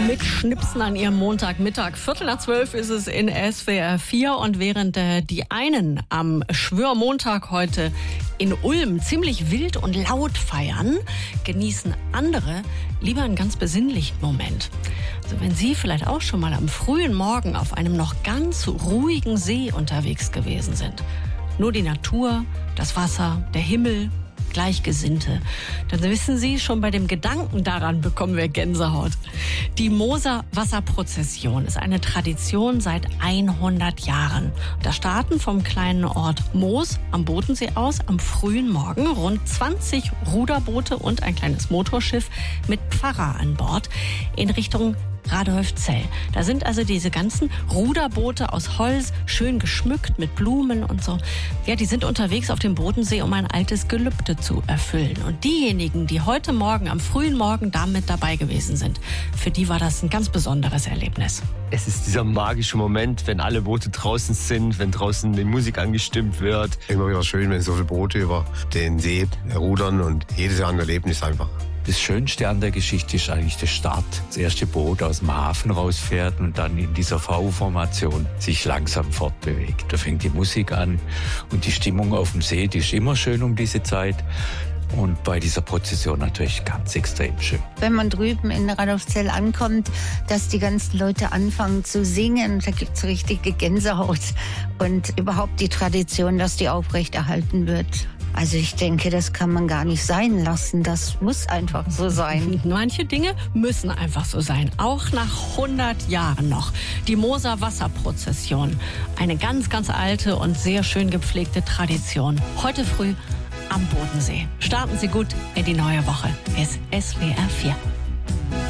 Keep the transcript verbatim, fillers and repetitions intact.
Mit Schnipsen an ihrem Montagmittag. Viertel nach zwölf ist es in S W R vier. Und während äh, die einen am Schwörmontag heute in Ulm ziemlich wild und laut feiern, genießen andere lieber einen ganz besinnlichen Moment. Also wenn Sie vielleicht auch schon mal am frühen Morgen auf einem noch ganz ruhigen See unterwegs gewesen sind. Nur die Natur, das Wasser, der Himmel, Gleichgesinnte. Dann wissen Sie, schon bei dem Gedanken daran bekommen wir Gänsehaut. Die Moser Wasserprozession ist eine Tradition seit hundert Jahren. Da starten vom kleinen Ort Moos am Bodensee aus am frühen Morgen rund zwanzig Ruderboote und ein kleines Motorschiff mit Pfarrer an Bord in Richtung Radolfzell. Da sind also diese ganzen Ruderboote aus Holz, schön geschmückt mit Blumen und so. Ja, die sind unterwegs auf dem Bodensee, um ein altes Gelübde zu erfüllen. Und diejenigen, die heute Morgen, am frühen Morgen damit dabei gewesen sind, für die war das ein ganz besonderes Erlebnis. Es ist dieser magische Moment, wenn alle Boote draußen sind, wenn draußen die Musik angestimmt wird. Immer wieder schön, wenn so viele Boote über den See rudern und jedes Jahr ein Erlebnis einfach. Das Schönste an der Geschichte ist eigentlich der Start. Das erste Boot aus dem Hafen rausfährt und dann in dieser V-Formation sich langsam fortbewegt. Da fängt die Musik an und die Stimmung auf dem See, die ist immer schön um diese Zeit. Und bei dieser Prozession natürlich ganz extrem schön. Wenn man drüben in Radolfzell ankommt, dass die ganzen Leute anfangen zu singen, da gibt es richtige Gänsehaut. Und überhaupt die Tradition, dass die aufrechterhalten wird. Also ich denke, das kann man gar nicht sein lassen. Das muss einfach so sein. Manche Dinge müssen einfach so sein. Auch nach hundert Jahren noch. Die Moser Wasserprozession. Eine ganz, ganz alte und sehr schön gepflegte Tradition. Heute früh am Bodensee. Starten Sie gut in die neue Woche. Es ist S W R vier.